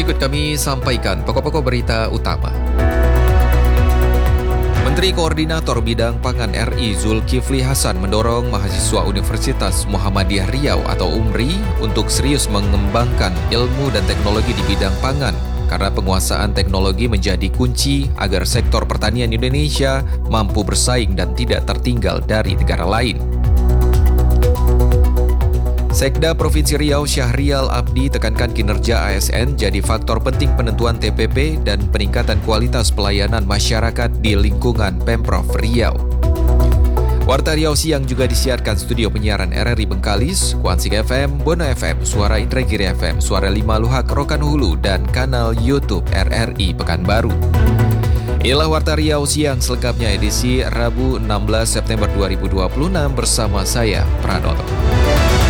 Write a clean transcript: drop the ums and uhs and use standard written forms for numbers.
Berikut kami sampaikan pokok-pokok berita utama. Menteri Koordinator Bidang Pangan RI Zulkifli Hasan mendorong mahasiswa Universitas Muhammadiyah Riau atau UMRI untuk serius mengembangkan ilmu dan teknologi di bidang pangan karena penguasaan teknologi menjadi kunci agar sektor pertanian Indonesia mampu bersaing dan tidak tertinggal dari negara lain. Sekda Provinsi Riau Syahrial Abdi tekankan kinerja ASN jadi faktor penting penentuan TPP dan peningkatan kualitas pelayanan masyarakat di lingkungan Pemprov Riau. Warta Riau Siang juga disiarkan studio penyiaran RRI Bengkalis, Kuansing FM, Bono FM, Suara Indragiri FM, Suara 5 Luhak Rokan Hulu, dan kanal YouTube RRI Pekanbaru. Inilah Warta Riau Siang selengkapnya edisi Rabu 16 September 2026 bersama saya, Pranoto.